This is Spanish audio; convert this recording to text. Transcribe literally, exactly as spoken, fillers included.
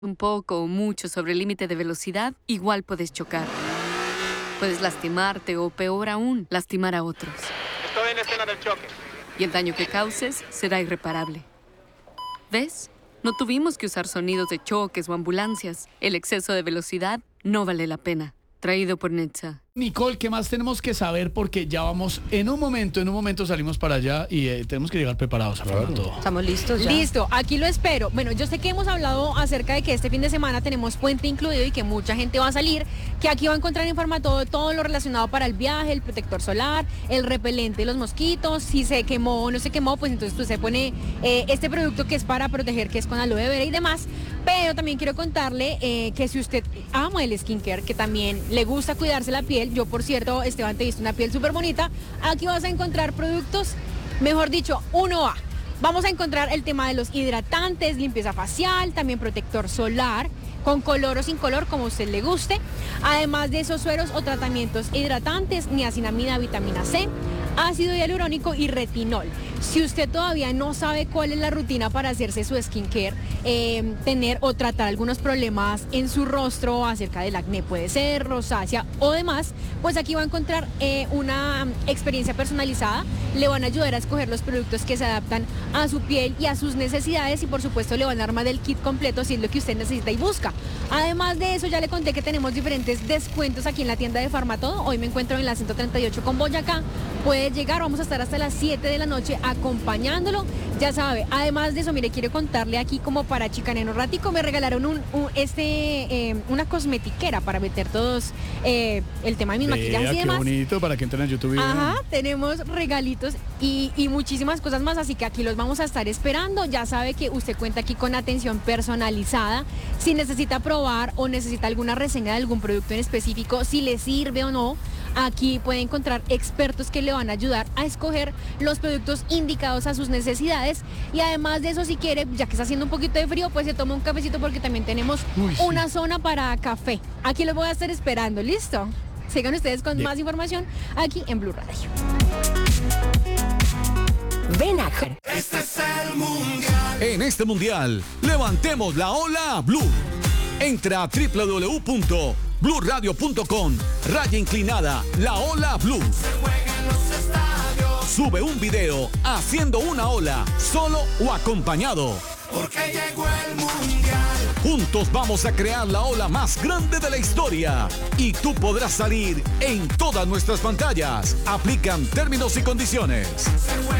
un poco o mucho sobre el límite de velocidad, igual puedes chocar. Puedes lastimarte o, peor aún, lastimar a otros. Estoy en la escena del choque. Y el daño que causes será irreparable. ¿Ves? No tuvimos que usar sonidos de choques o ambulancias. El exceso de velocidad no vale la pena. Traído por Netza. Nicole, ¿qué más tenemos que saber? Porque ya vamos, en un momento, en un momento salimos para allá y eh, tenemos que llegar preparados a claro. todo. Estamos listos ya. Listo, aquí lo espero. Bueno, yo sé que hemos hablado acerca de que este fin de semana tenemos puente incluido y que mucha gente va a salir, que aquí va a encontrar en Farmatodo todo lo relacionado para el viaje, el protector solar, el repelente de los mosquitos, si se quemó o no se quemó, pues entonces tú se pone eh, este producto que es para proteger, que es con aloe vera y demás. Pero también quiero contarle eh, que si usted ama el skincare, que también le gusta cuidarse la piel, yo por cierto, Esteban, te viste una piel súper bonita, aquí vas a encontrar productos, mejor dicho, uno A. Vamos a encontrar el tema de los hidratantes, limpieza facial, también protector solar, con color o sin color, como a usted le guste. Además de esos sueros o tratamientos hidratantes, niacinamida, vitamina C, ácido hialurónico y retinol. Si usted todavía no sabe cuál es la rutina para hacerse su skincare, eh, tener o tratar algunos problemas en su rostro acerca del acné, puede ser rosácea o demás, pues aquí va a encontrar eh, una experiencia personalizada. Le van a ayudar a escoger los productos que se adaptan a su piel y a sus necesidades y por supuesto le van a armar el kit completo si es lo que usted necesita y busca. Además de eso, ya le conté que tenemos diferentes descuentos aquí en la tienda de Farmatodo. Hoy me encuentro en la ciento treinta y ocho con Boyacá. Puede llegar, vamos a estar hasta las siete de la noche acompañándolo. Ya sabe, además de eso, mire, quiero contarle aquí como para chicanear un ratico, me regalaron un, un, este, eh, una cosmetiquera para meter todos eh, el tema de mis Vea, maquillajes y demás. Qué bonito, para que entren en YouTube. Ajá, tenemos regalitos y, y muchísimas cosas más, así que aquí los vamos a estar esperando. Ya sabe que usted cuenta aquí con atención personalizada. Si necesita probar o necesita alguna reseña de algún producto en específico, si le sirve o no, aquí puede encontrar expertos que le van a ayudar a escoger los productos indicados a sus necesidades. Y además de eso, si quiere, ya que está haciendo un poquito de frío, pues se toma un cafecito porque también tenemos Uy, sí. una zona para café. Aquí los voy a estar esperando, ¿listo? Sigan ustedes con Bien. más información aquí en Blue Radio. Ven acá. Este es el mundial. En este mundial, levantemos la ola Blue. Entra a doble u doble u doble u punto blue radio punto com, raya inclinada, la ola Blue. Se juega en los estadios. Sube un video haciendo una ola, solo o acompañado. Porque llegó el mundial. Juntos vamos a crear la ola más grande de la historia. Y tú podrás salir en todas nuestras pantallas. Aplican términos y condiciones.